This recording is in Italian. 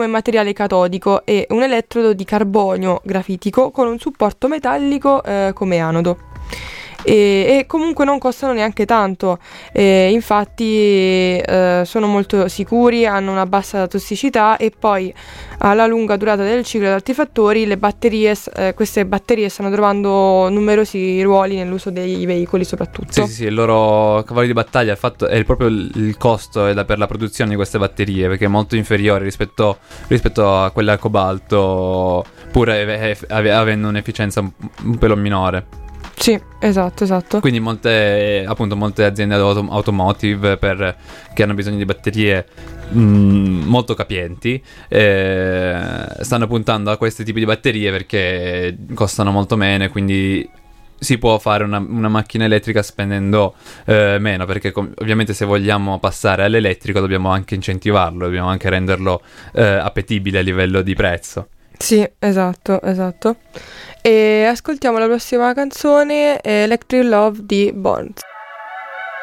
materiale catodico e un elettrodo di carbonio grafitico con un supporto metallico come anodo. E comunque non costano neanche tanto, infatti sono molto sicuri, hanno una bassa tossicità e poi alla lunga durata del ciclo ad alti fattori queste batterie stanno trovando numerosi ruoli nell'uso dei veicoli soprattutto. Sì, il loro cavallo di battaglia è proprio il costo per la produzione di queste batterie, perché è molto inferiore rispetto a quelle a cobalto, pur avendo un'efficienza un pelo minore. Sì, esatto. Quindi molte aziende automotive che hanno bisogno di batterie molto capienti stanno puntando a questi tipi di batterie perché costano molto meno e quindi si può fare una macchina elettrica spendendo meno, perché ovviamente se vogliamo passare all'elettrico dobbiamo anche incentivarlo, dobbiamo anche renderlo appetibile a livello di prezzo. Sì, esatto. E ascoltiamo la prossima canzone, Electric Love di Bonds.